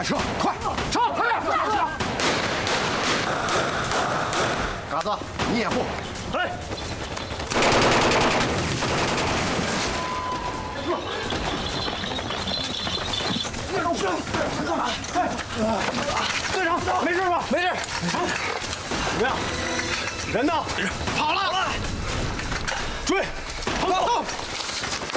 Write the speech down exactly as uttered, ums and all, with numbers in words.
撤，快撤，快点！嘎子，你掩护。 哎。 干嘛？哎，队长，没事吧？ 没事。 怎么样？人呢？ 跑了！ 追！ 跑！